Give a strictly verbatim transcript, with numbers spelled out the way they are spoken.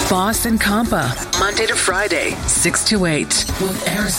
Boss and Compa, Monday to Friday, six to eight, with Arizona.